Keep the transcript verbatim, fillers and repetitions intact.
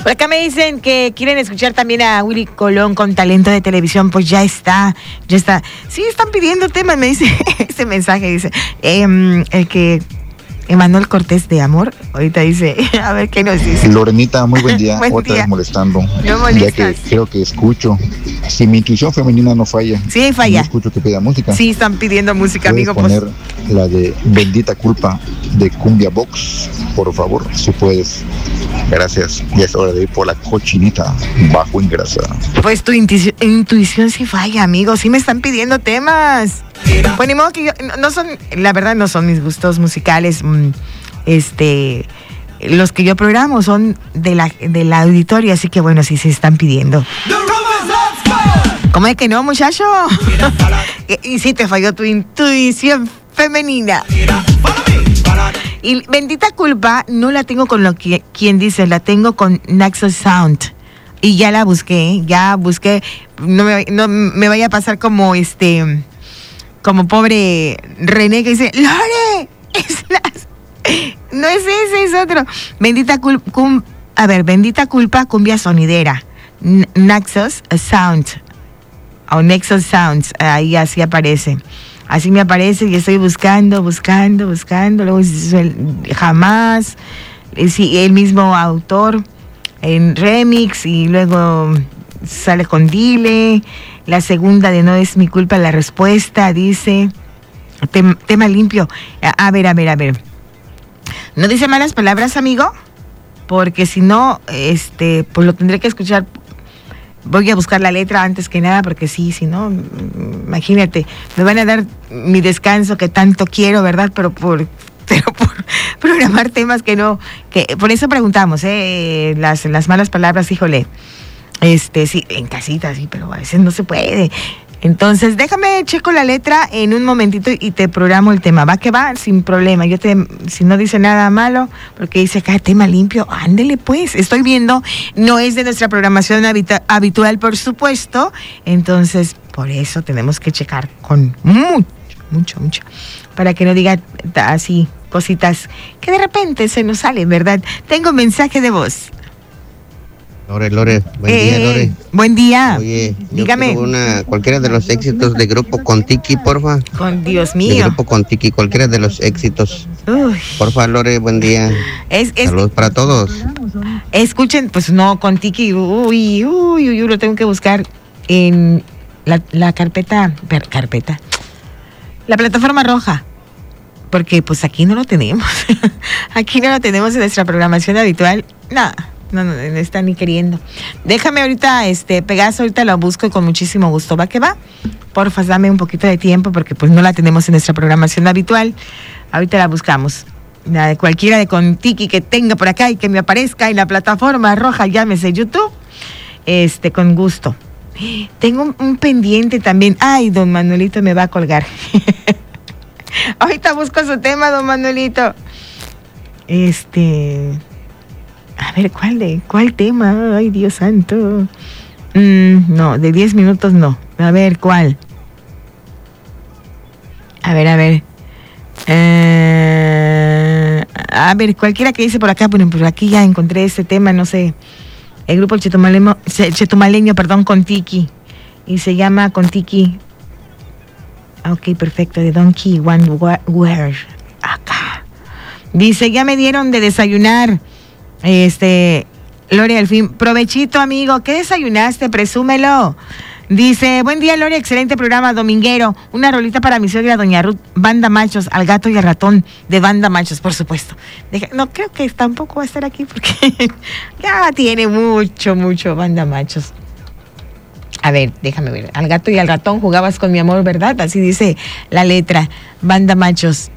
Por acá me dicen que quieren escuchar también a Willy Colón con talento de televisión. Pues ya está, ya está. Sí, están pidiendo temas, me dice ese mensaje. Dice, eh, el que... Emanuel Cortés de Amor, ahorita dice, a ver qué nos dice. Lorenita, muy buen día, Buen otra día. vez molestando, No ya que creo que escucho, si mi intuición femenina no falla, sí falla, no escucho que pida música. Sí, están pidiendo música, ¿puedes amigo. poner Pues... la de Bendita Culpa de Cumbia Box, por favor, si puedes? Gracias, ya es hora de ir por la cochinita bajo en grasa. Pues tu intuición, intuición sí falla, amigo, sí me están pidiendo temas. Pues ni modo que yo, no son, la verdad no son mis gustos musicales, este, los que yo programo son de la, de la auditoria, así que bueno, sí se están pidiendo. ¿Cómo es que no, muchacho? Y sí te falló tu intuición femenina. Y Bendita Culpa no la tengo con lo que quien dice, la tengo con Naxos Sound. Y ya la busqué, ya busqué, no me, no me vaya a pasar como este... como pobre René que dice, Lore, es la... no es ese, es otro. Bendita culpa, cum... a ver, Bendita Culpa, cumbia sonidera. N- Naxos Sound. O Nexus Sounds, ahí así aparece. Así me aparece y estoy buscando, buscando, buscando. Luego jamás. Sí, el mismo autor en remix y luego sale con Dile. La segunda de No es mi culpa, la respuesta, dice, Tem, tema limpio. A, a ver, a ver, a ver. ¿No dice malas palabras, amigo? Porque si no, este, pues lo tendré que escuchar. Voy a buscar la letra antes que nada, porque sí, si no, imagínate, me van a dar mi descanso que tanto quiero, ¿verdad? Pero por... pero por programar temas que no, que por eso preguntamos, ¿eh? Las, las malas palabras, híjole. Este, sí, en casita, sí, pero a veces no se puede. Entonces, déjame checo la letra en un momentito y te programo el tema. Va que va, sin problema. Yo te, si no dice nada malo, porque dice acá tema limpio, ándele pues. Estoy viendo, no es de nuestra programación habita- habitual, por supuesto. Entonces, por eso tenemos que checar con mucho, mucho, mucho. Para que no diga así cositas que de repente se nos salen, ¿verdad? Tengo mensaje de voz. Lore, Lore, buen eh, día, Lore. Buen día. Oye, dígame. Yo una, cualquiera de los éxitos de Grupo Contiki, porfa. Con Dios mío. De Grupo Contiki, cualquiera de los éxitos. Uy. Porfa, Lore, buen día. Es, es, Saludos para todos. Escuchen, pues no, Contiki, uy, uy, uy, uy, lo tengo que buscar en la, la carpeta, per, carpeta, la plataforma roja. Porque pues aquí no lo tenemos. Aquí no lo tenemos en nuestra programación habitual. Nada. No, no, no está ni queriendo. Déjame ahorita, este, Pegaso, ahorita lo busco y con muchísimo gusto. ¿Va que va? Porfa, dame un poquito de tiempo porque pues no la tenemos en nuestra programación habitual. Ahorita la buscamos. La de cualquiera de Contiki que tenga por acá y que me aparezca en la plataforma roja, llámese YouTube. Este, con gusto. Tengo un, un pendiente también. Ay, don Manuelito me va a colgar. Ahorita busco su tema, don Manuelito. Este... A ver, ¿cuál de cuál tema? Ay, Dios santo. Mm, no, de diez minutos no. A ver, ¿cuál? A ver, a ver. Eh, a ver, cualquiera que dice por acá, bueno, por aquí ya encontré este tema, no sé. El grupo chetumaleño, chetumaleño, perdón, Contiki. Y se llama Contiki. Ok, perfecto, de Donkey One Where. Acá. Dice, ya me dieron de desayunar. Este, Lore, al fin, provechito, amigo. ¿Qué desayunaste? Presúmelo. Dice, buen día, Lore, excelente programa dominguero. Una rolita para mi suegra, doña Ruth, Banda Machos, al gato y al ratón de Banda Machos, por supuesto. Deja, no creo que tampoco va a estar aquí porque ya tiene mucho, mucho Banda Machos. A ver, déjame ver. Al gato y al ratón jugabas con mi amor, ¿verdad? Así dice la letra, Banda Machos.